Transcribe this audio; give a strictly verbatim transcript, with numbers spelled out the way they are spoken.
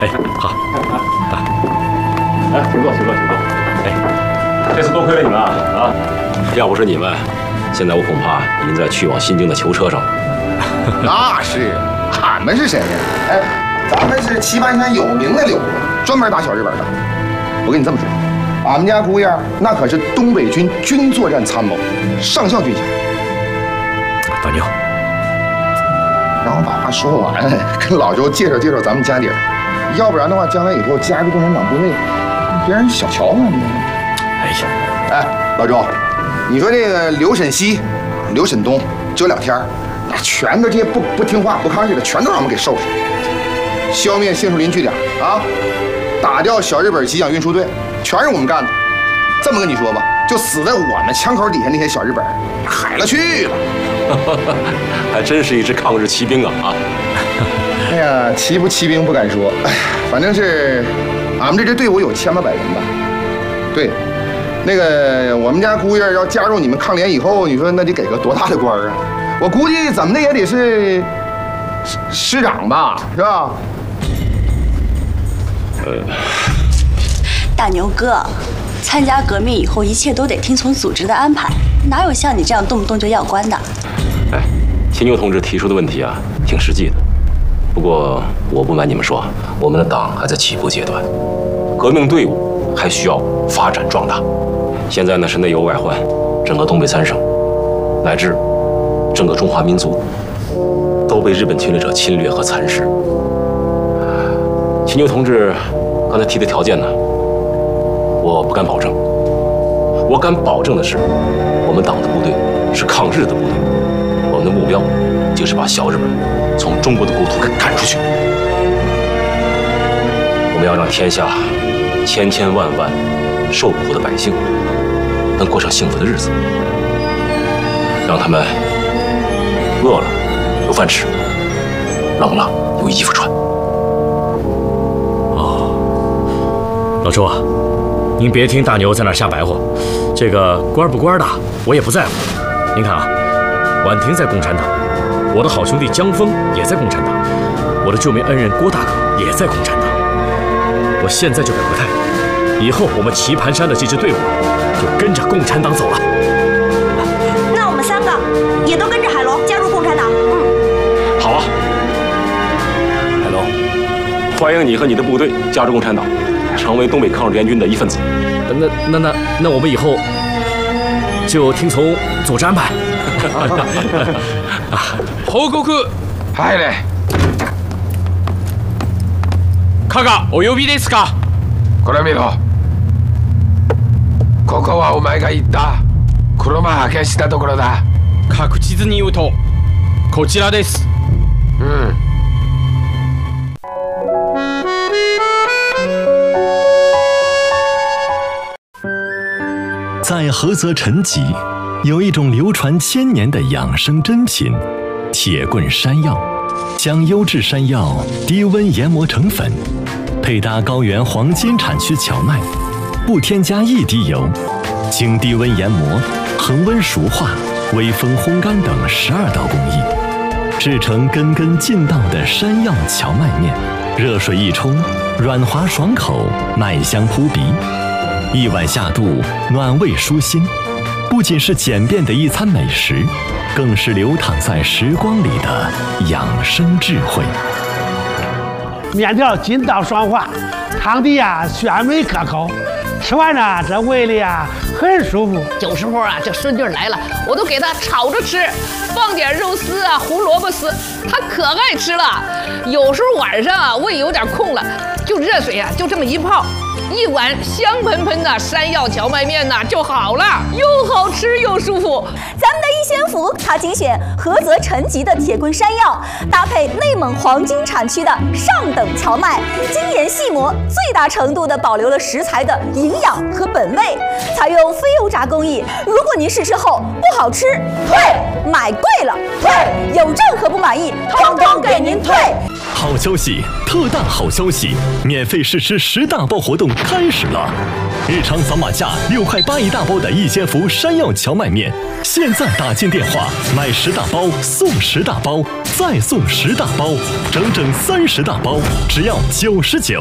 哎，好，啊， 来，请坐，请坐，请坐。哎，这次多亏了你们啊啊！要不是你们，现在我恐怕已经在去往新京的囚车上了。 那是，俺们是谁呀？哎，咱们是棋盘山有名的溜子，专门打小日本的。我跟你这么说，俺们家姑爷那可是东北军军作战参谋，上校军衔。 大牛， 让我把话说完，跟老周介绍介绍咱们家底儿，要不然的话，将来以后加入共产党部内，别人小瞧咱们。 哎呀， 哎，老周，你说这个刘沈西、刘沈东这两天，那全都这些不不听话、不抗日的，全都让我们给收拾，消灭杏树林据点啊，打掉小日本机枪运输队，全是我们干的。这么跟你说吧，就死在我们枪口底下那些小日本，海了去了。 还真是一支抗日骑兵啊啊！ 哎呀，骑不骑兵不敢说，哎，反正是俺们这支队伍有千八百人吧。对，那个我们家姑爷要加入你们抗联以后，你说那得给个多大的官啊？我估计怎么的也得是师师长吧，是吧？ 呃， 大牛哥，参加革命以后，一切都得听从组织的安排，哪有像你这样动不动就要官的？ 哎，秦牛同志提出的问题啊，挺实际的。不过我不瞒你们说，我们的党还在起步阶段，革命队伍还需要发展壮大。现在呢是内忧外患，整个东北三省，乃至整个中华民族，都被日本侵略者侵略和蚕食。秦牛同志刚才提的条件呢，我不敢保证。我敢保证的是，我们党的部队是抗日的部队，我们的目标就是把小日本从中国的国土给赶出去。我们要让天下千千万万受苦的百姓能过上幸福的日子，让他们饿了有饭吃，冷了有衣服穿。 老周啊，您别听大牛在那儿瞎白话，这个官不官的我也不在乎。您看啊，婉婷在共产党，我的好兄弟江峰也在共产党，我的救命恩人郭大哥也在共产党。我现在就表个态，以后我们棋盘山的这支队伍就跟着共产党走了。 那我们三个也都跟着海龙加入共产党。嗯， 好啊，海龙，欢迎你和你的部队加入共产党，成为东北抗日联军的一份子。 那那那那我们以后就听从组织安排。 報告。 入れ。 加賀お呼びですか。 これ見ろ。ここはお前が言った黒間派遣したところだ。 確実に言うとこちらです。 うん。 在菏泽陈集，有一种流传千年的养生珍品——铁棍山药。将优质山药低温研磨成粉，配搭高原黄金产区荞麦，不添加一滴油，经低温研磨、恒温熟化、微风烘干等十二道工艺，制成根根劲道的山药荞麦面。热水一冲，软滑爽口，麦香扑鼻。一碗下肚，暖胃舒心，不仅是简便的一餐美食，更是流淌在时光里的养生智慧。 面条筋道爽滑，汤底呀鲜美可口，吃完呢这胃里啊很舒服。 有时候啊这顺劲来了，我都给他炒着吃，放点肉丝啊、胡萝卜丝，他可爱吃了。有时候晚上啊胃有点空了，就热水啊就这么一泡。一碗香喷喷的山药荞麦面呐就好了，又好吃又舒服。 咱们的一仙府，它精选菏泽陈集的铁棍山药，搭配内蒙黄金产区的上等荞麦，精研细磨，最大程度的保留了食材的营养和本味，采用非油炸工艺。如果您试吃后不好吃，退；买贵了退；有任何不满意，通通给您退。 好消息，特大好消息！免费试吃十大包活动开始了！日常扫码价六块八一大包的一仙福山药荞麦面，现在打进电话买十大包送十大包， 再送十大包，整整三十大包，只要九十九。